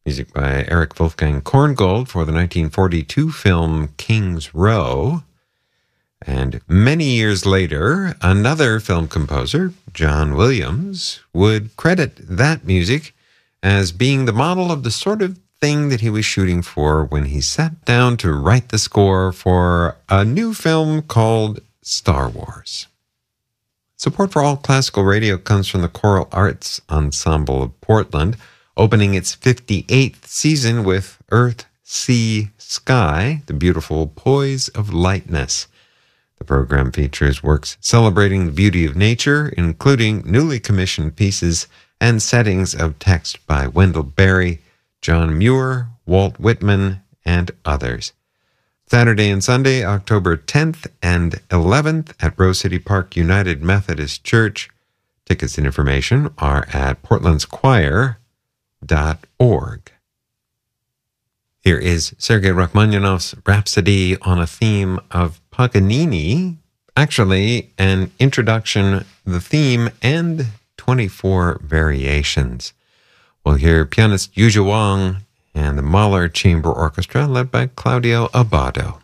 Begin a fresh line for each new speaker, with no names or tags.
Music by Eric Wolfgang Korngold for the 1942 film King's Row. And many years later, another film composer, John Williams, would credit that music as being the model of the sort of thing that he was shooting for when he sat down to write the score for a new film called Star Wars. Support for All Classical Radio comes from the Choral Arts Ensemble of Portland, opening its 58th season with Earth, Sea, Sky, the beautiful Poise of Lightness. The program features works celebrating the beauty of nature, including newly commissioned pieces and settings of text by Wendell Berry, John Muir, Walt Whitman, and others. Saturday and Sunday, October 10th and 11th at Rose City Park United Methodist Church. Tickets and information are at portlandschoir.org. Here is Sergei Rachmaninoff's Rhapsody on a theme of Paganini, actually an introduction, the theme, and 24 variations. We'll hear pianist Yu Zhuang and the Mahler Chamber Orchestra led by Claudio Abbado.